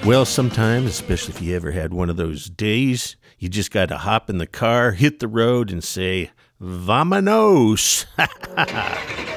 Well, sometimes, especially if you ever had one of those days, you just got to hop in the car, hit the road, and say, Vamonos!